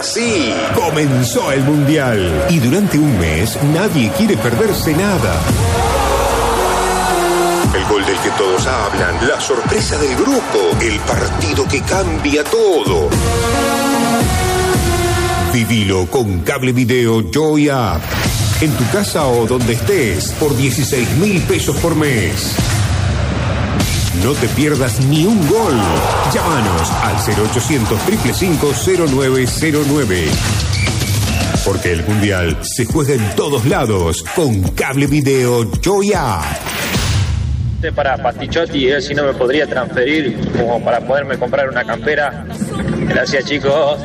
Brasil. Comenzó el Mundial y durante un mes nadie quiere perderse nada. El gol del que todos hablan, la sorpresa del grupo, el partido que cambia todo. Vivilo con cable video Joy App. En tu casa o donde estés, por 16.000 pesos por mes. No te pierdas ni un gol. Llámanos al 0800-555-0909. Porque el Mundial se juega en todos lados con cable video Joy App. Para Pastichotti, él si no me podría transferir como para poderme comprar una campera. Gracias, chicos.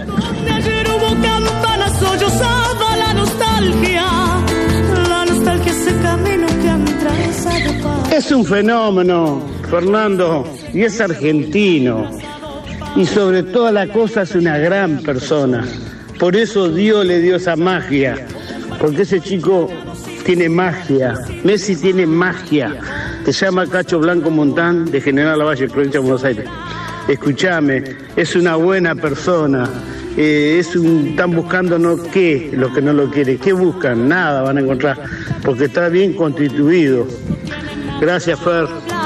Es un fenómeno, Fernando, y es argentino. Y sobre toda la cosa es una gran persona. Por eso Dios le dio esa magia. Porque ese chico tiene magia. Messi tiene magia. Se llama Cacho Blanco Montán, de General Lavalle, provincia de Buenos Aires. Escúchame, es una buena persona. Están buscando qué, los que no lo quieren. ¿Qué buscan? Nada van a encontrar, porque está bien constituido. Gracias, Fer.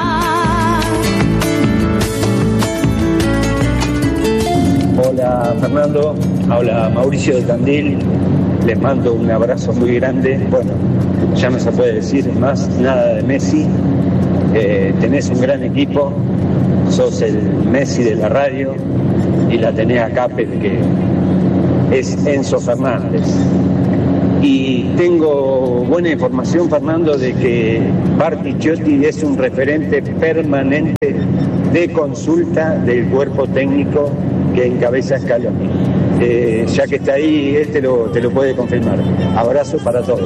Hola, Fernando. Habla Mauricio de Tandil. Les mando un abrazo muy grande. Bueno, ya no se puede decir más nada de Messi. Tenés un gran equipo, sos el Messi de la radio y la tenés a Capel, que es Enzo Fernández. Y tengo buena información, Fernando, de que Pastichotti es un referente permanente de consulta del cuerpo técnico que encabeza Scaloni. Ya que está ahí, él te lo puede confirmar. Abrazo para todos.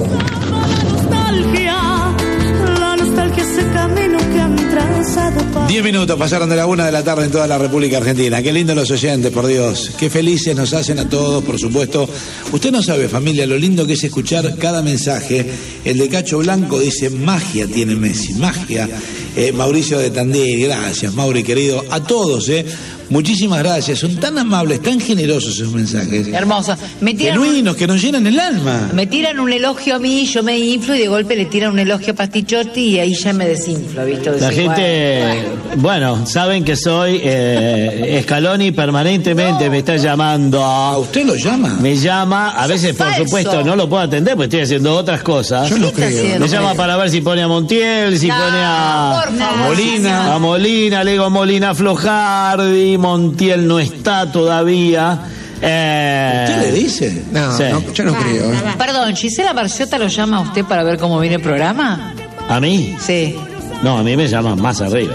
10 minutos pasaron de la 1 de la tarde en toda la República Argentina. Qué lindo los oyentes, por Dios. Qué felices nos hacen a todos, por supuesto. Usted no sabe, familia, lo lindo que es escuchar cada mensaje. El de Cacho Blanco dice, magia tiene Messi, magia. Mauricio de Tandil, gracias, Mauri, querido. A todos, muchísimas gracias. Son tan amables, tan generosos esos mensajes. Hermoso. Genuinos, que nos llenan el alma. Me tiran un elogio a mí, yo me inflo y de golpe le tiran un elogio a Pastichotti y ahí ya me desinflo, ¿viste? La gente, bueno, saben que soy Scaloni, permanentemente me está llamando. ¿A usted lo llama? Me llama, a veces por supuesto no lo puedo atender porque estoy haciendo otras cosas. Yo lo creo. Me llama para ver si pone a Montiel, si pone a Molina. A Molina, le digo Molina Flojardi, Montiel no está todavía. ¿Usted le dice? No, sí. Yo no creo. Perdón, ¿Gisela Barciota lo llama a usted para ver cómo viene el programa? ¿A mí? Sí. No, a mí me llaman más arriba.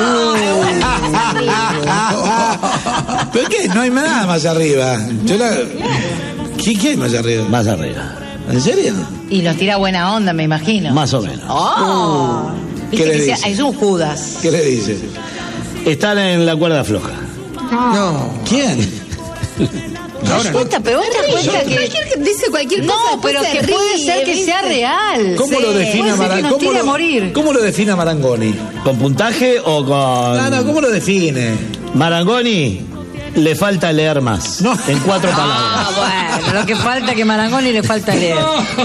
¿Pero qué? No hay nada más arriba. ¿Qué hay más arriba? Más arriba. ¿En serio? Y los tira buena onda, me imagino. Más o menos. ¿Qué le dice? Es un Judas. ¿Qué le dice? Están en la cuerda floja. No. ¿Quién? Pero vos te das cuenta que dice cualquier cosa. No, pero que puede ser que sea real. ¿Cómo lo define Marangoni? ¿Cómo lo define Marangoni? ¿Con puntaje o con...? No, ¿cómo lo define? Marangoni le falta leer más. No. En 4 palabras. Bueno, lo que falta que Marangoni le falta leer.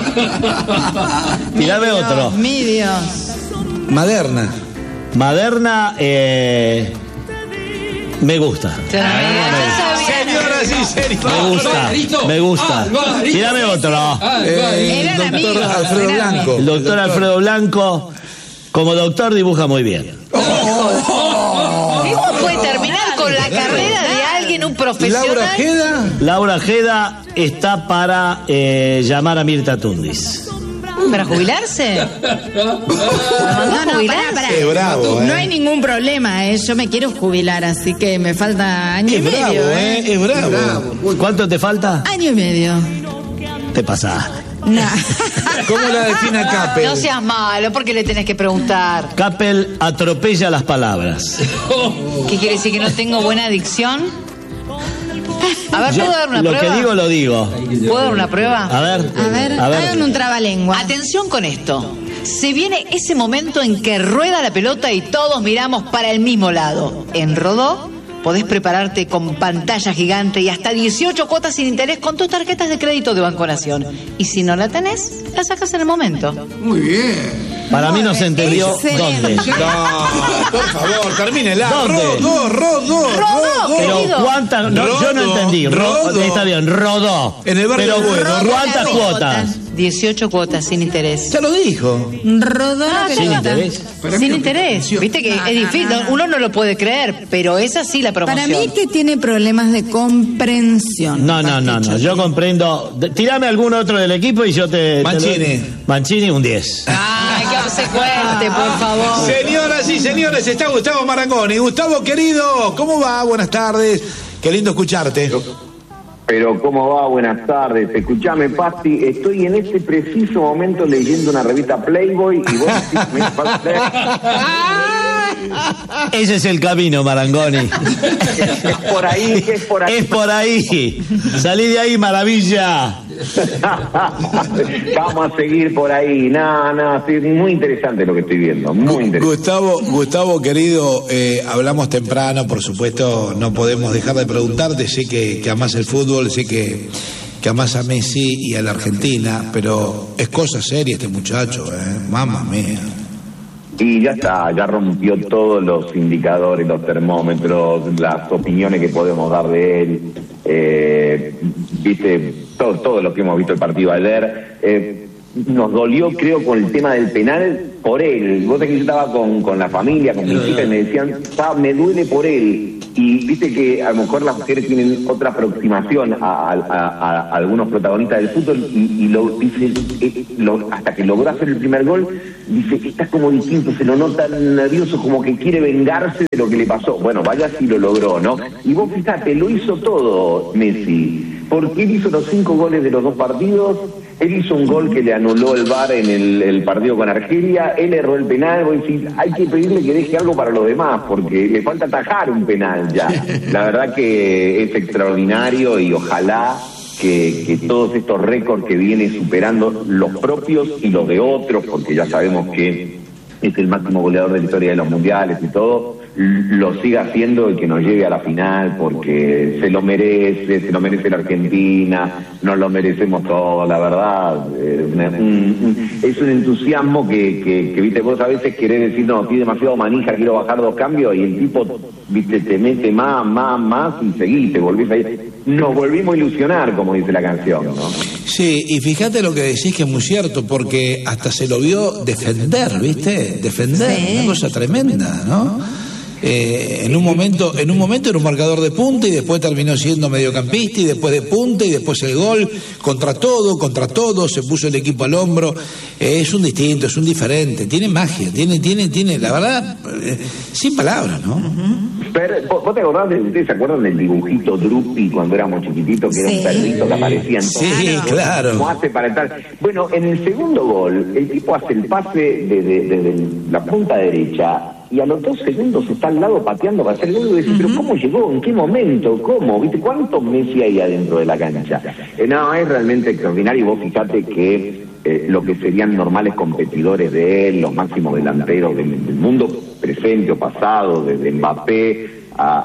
Tirame otro. Mi Dios. Maderna, me gusta. Señoras y señores. Me gusta. Tírame otro. Doctor Alfredo Blanco. El doctor Alfredo Blanco, como doctor, dibuja muy bien. ¿Cómo puede terminar con la carrera de alguien, un profesional? Laura Ojeda está para llamar a Mirta Tundis. ¿Para jubilarse? Pará. Qué bravo, No hay ningún problema, yo me quiero jubilar, así que me falta año y medio. Es bravo. ¿Cuánto te falta? Año y medio. Te pasaste. No. ¿Cómo la define Capel? No seas malo, porque le tenés que preguntar. Capel atropella las palabras. ¿Qué quiere decir? ¿Que no tengo buena dicción? A ver, ¿puedo dar una prueba? Lo que digo, lo digo. ¿Puedo dar una prueba? A ver. Hagan un trabalengua. Atención con esto. Se viene ese momento en que rueda la pelota y todos miramos para el mismo lado. En Rodó, Podés prepararte con pantalla gigante y hasta 18 cuotas sin interés con tus tarjetas de crédito de Banco Nación. Y si no la tenés, la sacas en el momento. Muy bien. Para mí no se entendió dónde. No, por favor, termínela. ¿Dónde? Rodó, Pero querido. ¿cuántas? No, yo no entendí. Está bien, rodó. En el barrio Pero Bueno. ¿cuántas cuotas? 18 cuotas sin interés. Ya lo dijo. Rodó la Sin pelota. interés. Sin interés. Viste que es difícil, uno no lo puede creer, pero es así la promoción. Para mí que tiene problemas de comprensión. No. Yo comprendo. Tirame algún otro del equipo y yo te. Mancini. Mancini, un 10. Ay, qué obsecuente, por favor. Señoras y señores, está Gustavo Marangoni. Gustavo, querido, ¿cómo va? Buenas tardes. Qué lindo escucharte. Pero ¿cómo va? Buenas tardes. Escuchame, Pasti, estoy en este preciso momento leyendo una revista Playboy y vos decís, me Ese es el camino, Marangoni. es por ahí, es por ahí. Es por ahí. Salí de ahí, maravilla. Vamos a seguir por ahí. No, sí, muy interesante lo que estoy viendo. Muy interesante. Gustavo, querido, hablamos temprano, por supuesto, no podemos dejar de preguntarte. Sé que amás el fútbol, sé que amás a Messi y a la Argentina, pero es cosa seria este muchacho, mamma mía. Y ya está, ya rompió todos los indicadores, los termómetros, las opiniones que podemos dar de él. Viste, todo lo que hemos visto el partido ayer. Nos dolió, creo, con el tema del penal por él. Vos sabés que yo estaba con la familia, con mis hijas, y me decían, me duele por él. Y viste que a lo mejor las mujeres tienen otra aproximación a algunos protagonistas del fútbol y hasta que logró hacer el primer gol, dice que está como distinto, se lo nota nervioso, como que quiere vengarse de lo que le pasó. Bueno, vaya si lo logró, ¿no? Y vos fíjate, lo hizo todo Messi, porque él hizo los 5 goles de los 2 partidos. Él hizo un gol que le anuló el VAR en el partido con Argelia. Él erró el penal. Vos decís, hay que pedirle que deje algo para los demás, porque le falta atajar un penal ya. La verdad que es extraordinario y ojalá que todos estos récords que viene superando los propios y los de otros, porque ya sabemos que es el máximo goleador de la historia de los mundiales y todo, lo siga haciendo y que nos lleve a la final, porque se lo merece la Argentina, nos lo merecemos todos, la verdad. Es un entusiasmo que viste, vos a veces querés decir, no, estoy demasiado manija, quiero bajar 2 cambios, y el tipo, viste, te mete más y seguís, te volvés ahí. Nos volvimos a ilusionar, como dice la canción, ¿no? Sí, y fíjate lo que decís, que es muy cierto, porque hasta se lo vio defender, ¿viste? Defender, sí. Una cosa tremenda, ¿no? En un momento era un marcador de punta y después terminó siendo mediocampista y después de punta y después el gol, contra todo, se puso el equipo al hombro. Es un distinto, es un diferente, tiene magia, tiene, la verdad, sin palabras, ¿no? Pero, ¿vos te acordás ustedes se acuerdan del dibujito Drupi cuando éramos chiquititos, que era un perrito que aparecía en todo? Sí, claro. ¿Cómo hace para estar? Bueno, en el segundo gol, el tipo hace el pase desde la punta derecha y a los 2 segundos está al lado pateando para hacer el gol y decís, pero ¿cómo llegó? ¿En qué momento? ¿Cómo? ¿Viste? ¿Cuántos Messi hay adentro de la cancha? No, es realmente extraordinario. Y vos fijate que lo que serían normales competidores de él, los máximos delanteros del mundo presente o pasado, desde Mbappé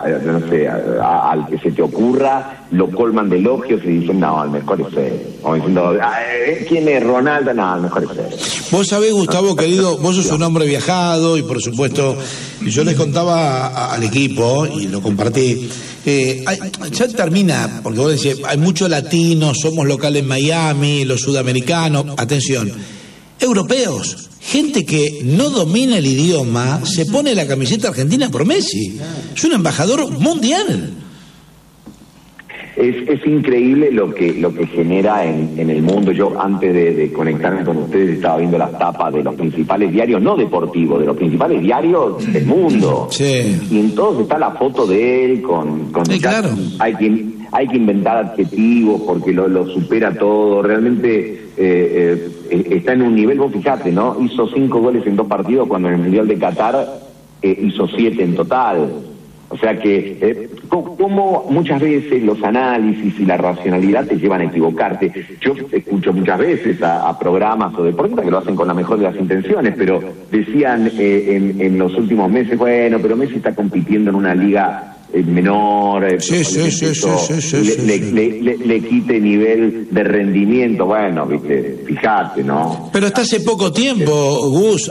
al que se te ocurra, lo colman de elogios y dicen, no, el mejor es él. O diciendo, ¿quién es Ronaldo? No, el mejor es él. Vos sabés, Gustavo, querido, vos sos un hombre viajado y por supuesto, yo les contaba al equipo y lo compartí. Ya termina, porque vos decís, hay muchos latinos, somos locales en Miami, los sudamericanos, atención, europeos, gente que no domina el idioma, se pone la camiseta argentina por Messi. Es un embajador mundial. Es increíble lo que genera en el mundo. Yo antes de conectarme con ustedes estaba viendo las tapas de los principales diarios, no deportivos, de los principales diarios del mundo. Sí. Y en todos está la foto de él con sí, claro. Hay que inventar adjetivos porque lo supera todo. Realmente está en un nivel, vos fijate, ¿no? Hizo 5 goles en 2 partidos cuando en el Mundial de Qatar hizo 7 en total. O sea que, como muchas veces los análisis y la racionalidad te llevan a equivocarte. Yo escucho muchas veces a programas o deportistas que lo hacen con la mejor de las intenciones, pero decían en los últimos meses, bueno, pero Messi está compitiendo en una liga menor, le quite nivel de rendimiento. Bueno, viste, fíjate, ¿no? Pero hasta hace poco tiempo, Gus,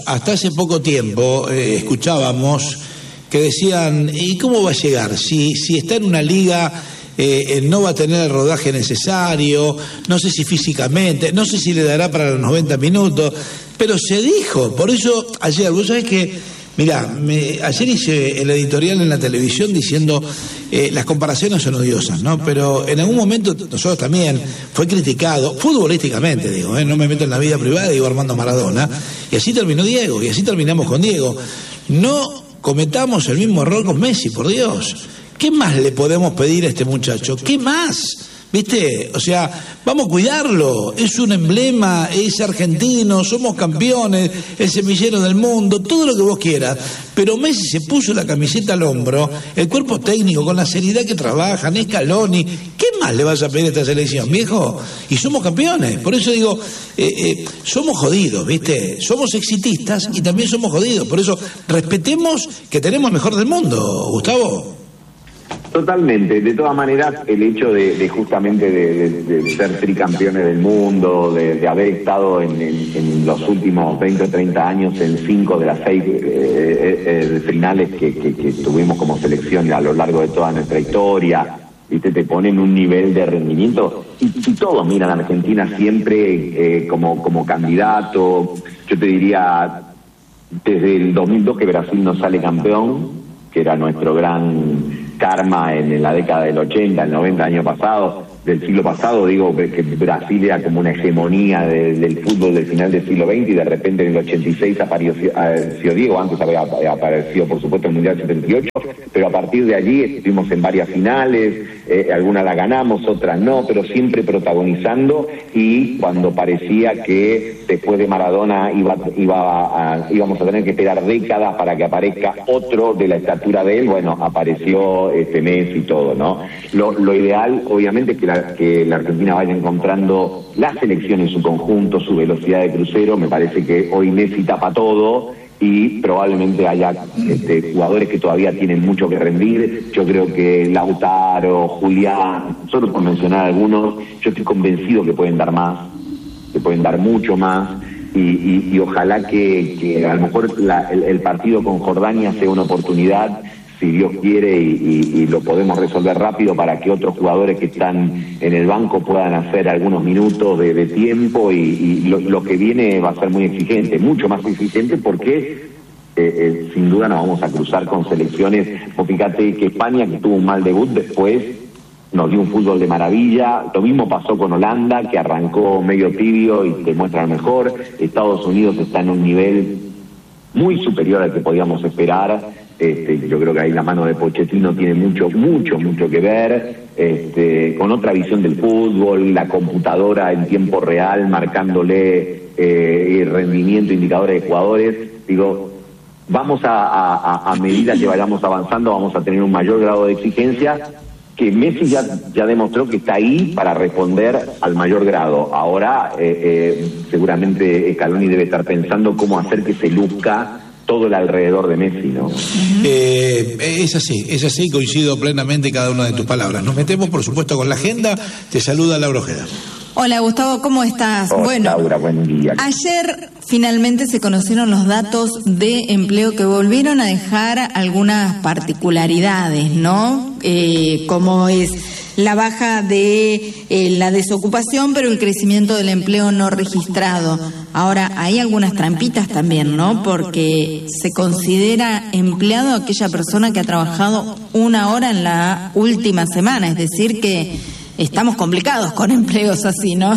escuchábamos que decían, ¿y cómo va a llegar? Si está en una liga, no va a tener el rodaje necesario, no sé si físicamente, no sé si le dará para los 90 minutos, pero se dijo. Por eso ayer, vos sabés que, mirá, ayer hice el editorial en la televisión diciendo las comparaciones son odiosas, ¿no? Pero en algún momento nosotros también fue criticado, futbolísticamente, digo, no me meto en la vida privada, digo Armando Maradona, y así terminó Diego, y así terminamos con Diego. No cometamos el mismo error con Messi, por Dios. ¿Qué más le podemos pedir a este muchacho? ¿Qué más? ¿Viste? O sea, vamos a cuidarlo. Es un emblema, es argentino, somos campeones, el semillero del mundo, todo lo que vos quieras. Pero Messi se puso la camiseta al hombro, el cuerpo técnico, con la seriedad que trabajan, Scaloni. ¿Qué más le vas a pedir a esta selección, viejo? Y somos campeones. Por eso digo, somos jodidos, ¿viste? Somos exitistas y también somos jodidos. Por eso respetemos que tenemos el mejor del mundo, Gustavo. Totalmente. De todas maneras, el hecho de justamente de ser tricampeones del mundo, de haber estado en los últimos 20 o 30 años en 5 de las 6 finales que tuvimos como selección a lo largo de toda nuestra historia, ¿viste? Te ponen un nivel de rendimiento y todos miran a Argentina siempre como candidato. Yo te diría, desde el 2002 que Brasil no sale campeón, que era nuestro gran karma en la década del 80, el 90, año pasado, del siglo pasado, digo que Brasil era como una hegemonía del fútbol del final del siglo XX, y de repente en el 86 apareció Diego. Antes había aparecido por supuesto el Mundial 78, pero a partir de allí estuvimos en varias finales, algunas las ganamos, otras no, pero siempre protagonizando, y cuando parecía que después de Maradona íbamos a tener que esperar décadas para que aparezca otro de la estatura de él, bueno, apareció Messi y todo, ¿no? Lo ideal, obviamente, es que la Argentina vaya encontrando la selección en su conjunto, su velocidad de crucero. Me parece que hoy Messi tapa todo y probablemente haya jugadores que todavía tienen mucho que rendir. Yo creo que Lautaro, Julián, solo por mencionar algunos, yo estoy convencido que pueden dar más, que pueden dar mucho más, y ojalá que a lo mejor el partido con Jordania sea una oportunidad, si Dios quiere, y lo podemos resolver rápido, para que otros jugadores que están en el banco puedan hacer algunos minutos de tiempo, y lo que viene va a ser muy exigente, mucho más exigente, porque sin duda nos vamos a cruzar con selecciones. Vos fíjate que España, que tuvo un mal debut, después nos dio un fútbol de maravilla. Lo mismo pasó con Holanda, que arrancó medio tibio y te muestra lo mejor. Estados Unidos está en un nivel muy superior al que podíamos esperar. Yo creo que ahí la mano de Pochettino tiene mucho que ver, con otra visión del fútbol, la computadora en tiempo real marcándole rendimiento, indicadores de jugadores. Digo, vamos a medida que vayamos avanzando, vamos a tener un mayor grado de exigencia, que Messi ya demostró que está ahí para responder al mayor grado. Ahora seguramente Scaloni debe estar pensando cómo hacer que se luzca todo el alrededor de Messi, ¿no? Es así, coincido plenamente cada una de tus palabras. Nos metemos, por supuesto, con la agenda. Te saluda Laura Ojeda. Hola, Gustavo, ¿cómo estás? Hola, bueno, Laura, buen día. Ayer finalmente se conocieron los datos de empleo, que volvieron a dejar algunas particularidades, ¿no? Como es la baja de la desocupación, pero el crecimiento del empleo no registrado. Ahora, hay algunas trampitas también, ¿no? Porque se considera empleado aquella persona que ha trabajado 1 hora en la última semana, es decir que estamos complicados con empleos así, ¿no?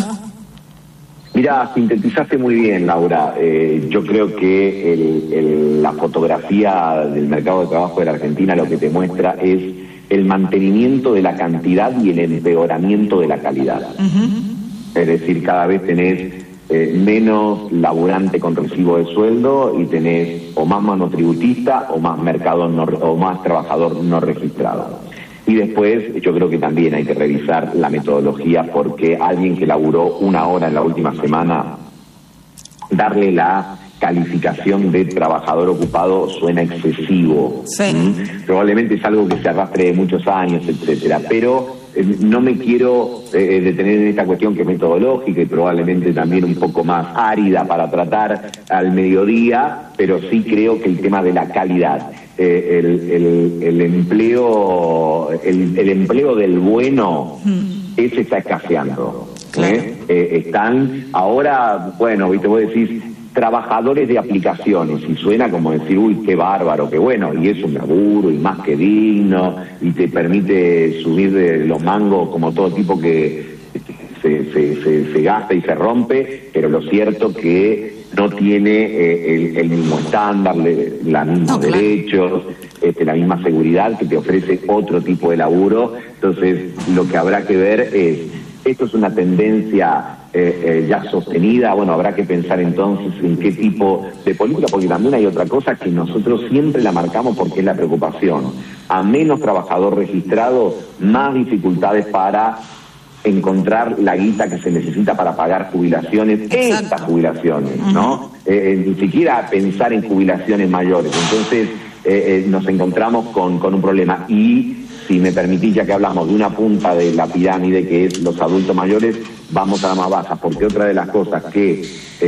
Mira, sintetizaste muy bien, Laura. Yo creo que la fotografía del mercado de trabajo de la Argentina lo que te muestra es el mantenimiento de la cantidad y el empeoramiento de la calidad. Es decir, cada vez tenés menos laburante con recibo de sueldo, y tenés o más monotributista o más o más trabajador no registrado. Y después yo creo que también hay que revisar la metodología, porque alguien que laburó 1 hora en la última semana, darle la calificación de trabajador ocupado suena excesivo. Sí. Probablemente es algo que se arrastre de muchos años, etcétera, pero no me quiero detener en esta cuestión que es metodológica y probablemente también un poco más árida para tratar al mediodía, pero sí creo que el tema de la calidad, el empleo del bueno, ese está escaseando. Claro. Están ahora, bueno, viste, vos decís trabajadores de aplicaciones y suena como decir, uy, qué bárbaro, qué bueno, y es un laburo y más que digno y te permite subir de los mangos como todo tipo que se gasta y se rompe, pero lo cierto que no tiene el mismo estándar, los mismos derechos, la misma seguridad que te ofrece otro tipo de laburo. Entonces lo que habrá que ver es, esto es una tendencia ya sostenida, bueno, habrá que pensar entonces en qué tipo de política, porque también hay otra cosa que nosotros siempre la marcamos porque es la preocupación. A menos trabajador registrado, más dificultades para encontrar la guita que se necesita para pagar jubilaciones, estas jubilaciones, ¿no? Ni siquiera pensar en jubilaciones mayores. Entonces nos encontramos con un problema. Y si me permitís, ya que hablamos de una punta de la pirámide que es los adultos mayores, vamos a la más baja, porque otra de las cosas que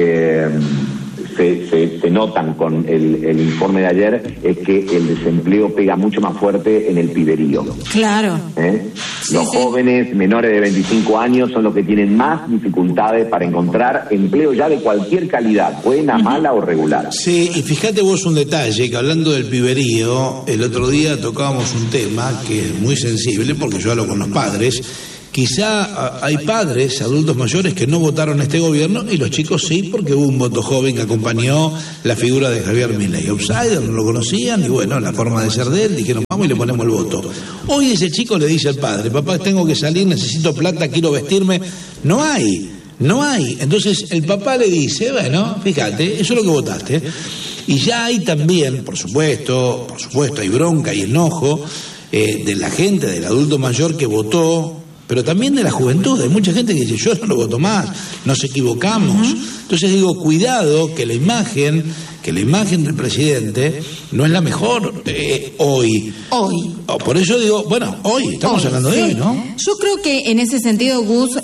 se notan con el informe de ayer es que el desempleo pega mucho más fuerte en el piberío. Claro. Los jóvenes menores de 25 años son los que tienen más dificultades para encontrar empleo ya de cualquier calidad, buena, mala o regular. Sí, y fíjate vos un detalle, que hablando del piberío, el otro día tocábamos un tema que es muy sensible, porque yo hablo con los padres. Quizá hay padres, adultos mayores, que no votaron a este gobierno y los chicos sí, porque hubo un voto joven que acompañó la figura de Javier Milei. Outsider, no lo conocían y bueno, la forma de ser de él, dijeron vamos y le ponemos el voto. Hoy ese chico le dice al padre, papá, tengo que salir, necesito plata, quiero vestirme. No hay. Entonces el papá le dice, bueno, fíjate, eso es lo que votaste. Y ya hay también, por supuesto, hay bronca y enojo de la gente, del adulto mayor que votó, pero también de la juventud. Hay mucha gente que dice, yo no lo voto más, nos equivocamos. Entonces digo, cuidado, que la imagen del presidente no es la mejor hoy. Por eso digo, bueno, hoy, estamos hablando de hoy, ¿no? Yo creo que en ese sentido, Gus,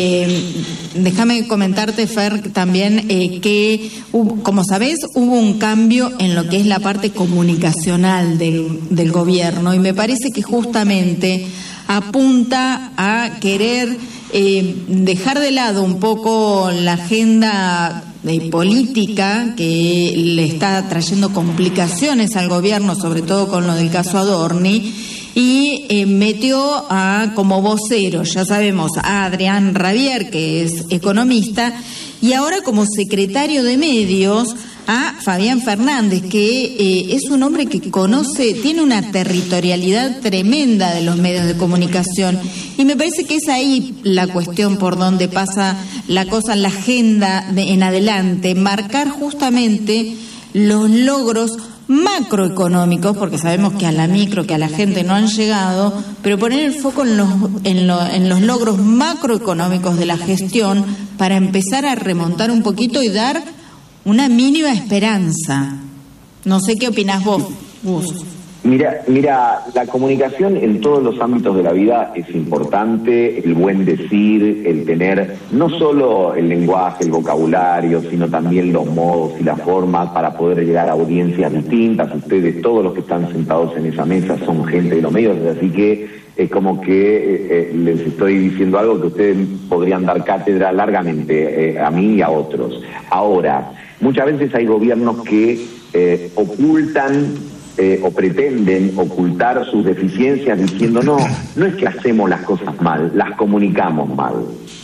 déjame comentarte, Fer, también que, como sabés, hubo un cambio en lo que es la parte comunicacional del gobierno, y me parece que justamente apunta a querer dejar de lado un poco la agenda política que le está trayendo complicaciones al gobierno, sobre todo con lo del caso Adorni, y metió como vocero, ya sabemos, a Adrián Rabier, que es economista, y ahora como secretario de medios a Fabián Fernández, que es un hombre que tiene una territorialidad tremenda de los medios de comunicación, y me parece que es ahí la cuestión por donde pasa la cosa, la agenda en adelante, marcar justamente los logros macroeconómicos, porque sabemos que a la micro, que a la gente no han llegado, pero poner el foco en los logros macroeconómicos de la gestión para empezar a remontar un poquito y dar una mínima esperanza. No sé qué opinás vos, Gus. Mira, la comunicación en todos los ámbitos de la vida es importante, el buen decir, el tener no solo el lenguaje, el vocabulario, sino también los modos y las formas para poder llegar a audiencias distintas. Ustedes, todos los que están sentados en esa mesa, son gente de los medios, así que es como que les estoy diciendo algo que ustedes podrían dar cátedra largamente, a mí y a otros. Ahora, muchas veces hay gobiernos que ocultan o pretenden ocultar sus deficiencias diciendo no es que hacemos las cosas mal, las comunicamos mal.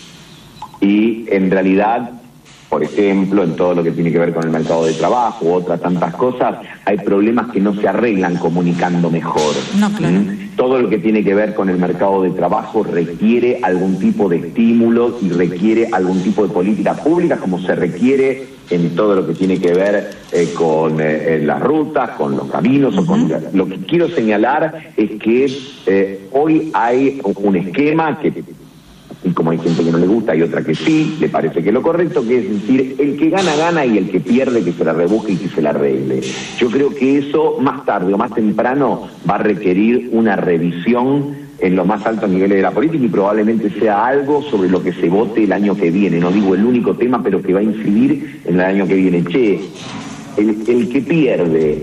Y en realidad, por ejemplo, en todo lo que tiene que ver con el mercado de trabajo u otras tantas cosas, hay problemas que no se arreglan comunicando mejor. No, claro. Todo lo que tiene que ver con el mercado de trabajo requiere algún tipo de estímulo y requiere algún tipo de política pública, como se requiere en todo lo que tiene que ver con las rutas, con los caminos. O con lo que quiero señalar es que hoy hay un esquema que y como hay gente que no le gusta, hay otra que sí, le parece que es lo correcto, que es decir, el que gana, gana, y el que pierde, que se la rebusque y que se la arregle. Yo creo que eso, más tarde o más temprano, va a requerir una revisión en los más altos niveles de la política, y probablemente sea algo sobre lo que se vote el año que viene. No digo el único tema, pero que va a incidir en el año que viene. Che, el que pierde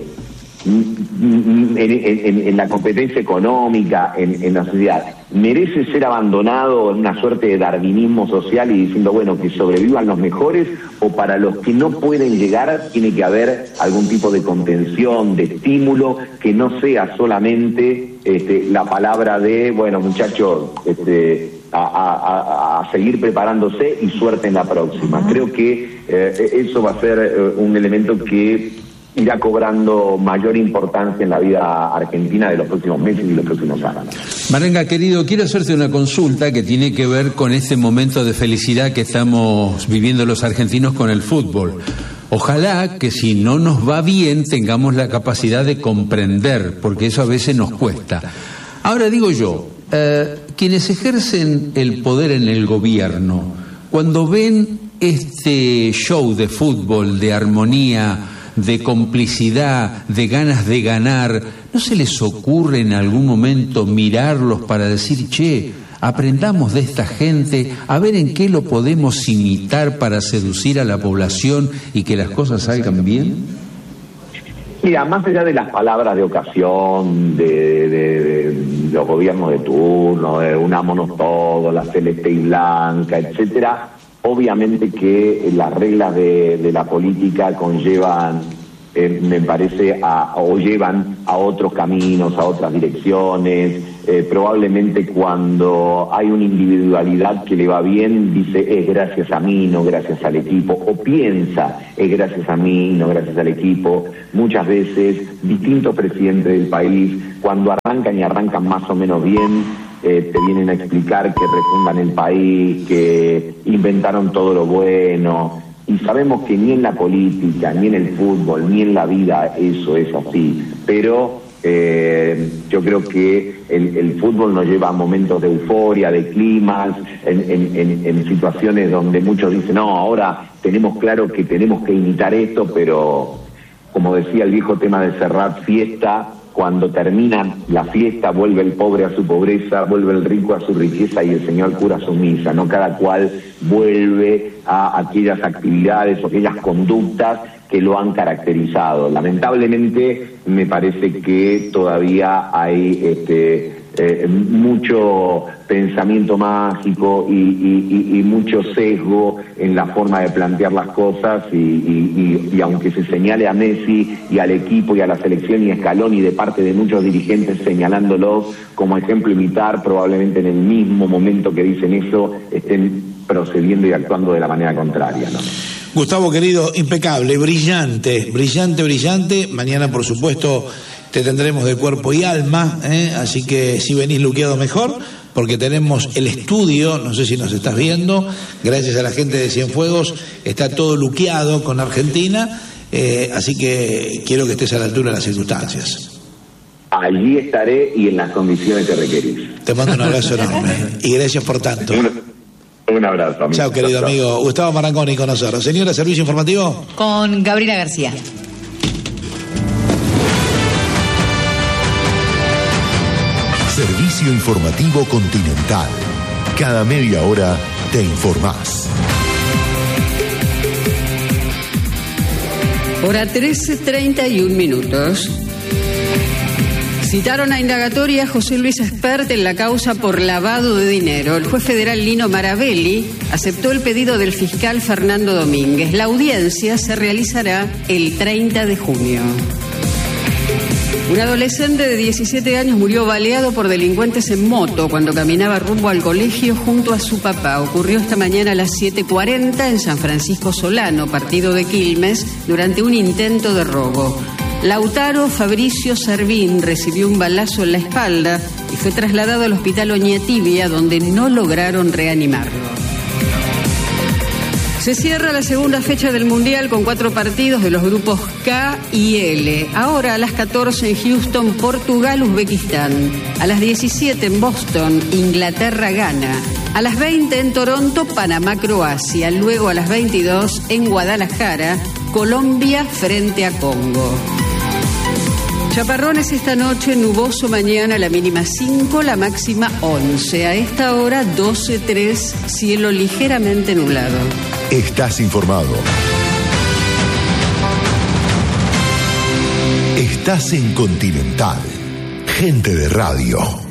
en la competencia económica, en la sociedad, merece ser abandonado en una suerte de darwinismo social y diciendo, bueno, que sobrevivan los mejores, o para los que no pueden llegar tiene que haber algún tipo de contención, de estímulo, que no sea solamente la palabra de, bueno, muchachos, a seguir preparándose y suerte en la próxima. Creo que eso va a ser un elemento que irá cobrando mayor importancia en la vida argentina de los próximos meses y los próximos años. Marenga, querido, quiero hacerte una consulta que tiene que ver con este momento de felicidad que estamos viviendo los argentinos con el fútbol. Ojalá que si no nos va bien tengamos la capacidad de comprender, porque eso a veces nos cuesta. Ahora digo yo, quienes ejercen el poder en el gobierno, cuando ven este show de fútbol, de armonía, de complicidad, de ganas de ganar, ¿no se les ocurre en algún momento mirarlos para decir, che, aprendamos de esta gente, a ver en qué lo podemos imitar para seducir a la población y que las cosas salgan bien? Mira, más allá de las palabras de ocasión, de los gobiernos de turno, de unámonos todos, la celeste y blanca, etcétera, obviamente que las reglas de la política conllevan, me parece, o llevan a otros caminos, a otras direcciones. Probablemente cuando hay una individualidad que le va bien, dice, es gracias a mí, no gracias al equipo, o piensa, es gracias a mí, no gracias al equipo. Muchas veces, distintos presidentes del país, cuando arrancan y arrancan más o menos bien, te vienen a explicar que refundan el país, que inventaron todo lo bueno, y sabemos que ni en la política, ni en el fútbol, ni en la vida eso es así, pero yo creo que el fútbol nos lleva a momentos de euforia, de climas, en situaciones donde muchos dicen, no, ahora tenemos claro que tenemos que imitar esto, pero como decía el viejo tema de Serrat, fiesta. Cuando termina la fiesta, vuelve el pobre a su pobreza, vuelve el rico a su riqueza y el señor cura a su misa, ¿no? Cada cual vuelve a aquellas actividades o aquellas conductas que lo han caracterizado. Lamentablemente, me parece que todavía hay mucho pensamiento mágico y mucho sesgo en la forma de plantear las cosas y aunque se señale a Messi y al equipo y a la selección y a Scaloni de parte de muchos dirigentes señalándolos como ejemplo imitar, probablemente en el mismo momento que dicen eso estén procediendo y actuando de la manera contraria, ¿no? Gustavo, querido, impecable, brillante. Mañana, por supuesto, te tendremos de cuerpo y alma, así que si venís luqueado mejor, porque tenemos el estudio, no sé si nos estás viendo, gracias a la gente de Cienfuegos, está todo luqueado con Argentina, así que quiero que estés a la altura de las circunstancias. Allí estaré y en las condiciones que requerís. Te mando un abrazo enorme y gracias por tanto. Un abrazo, amigo. Chao, querido amigo. Gustavo Marangoni con nosotros. Señora, servicio informativo. Con Gabriela García. Servicio informativo Continental. Cada media hora te informás. Hora 13:31. Citaron a indagatoria a José Luis Espert en la causa por lavado de dinero. El juez federal Lino Marabelli aceptó el pedido del fiscal Fernando Domínguez. La audiencia se realizará el 30 de junio. Un adolescente de 17 años murió baleado por delincuentes en moto cuando caminaba rumbo al colegio junto a su papá. Ocurrió esta mañana a las 7:40 en San Francisco Solano, partido de Quilmes, durante un intento de robo. Lautaro Fabricio Servín recibió un balazo en la espalda y fue trasladado al hospital Oñatibia, donde no lograron reanimarlo. Se cierra la segunda fecha del Mundial con 4 partidos de los grupos K y L. Ahora a las 14 en Houston, Portugal, Uzbekistán. A las 17 en Boston, Inglaterra, Ghana. A las 20 en Toronto, Panamá, Croacia. Luego a las 22 en Guadalajara, Colombia frente a Congo. Chaparrones esta noche, nuboso mañana, la mínima 5, la máxima 11. A esta hora 12:03, cielo ligeramente nublado. Estás informado. Estás en Continental. Gente de radio.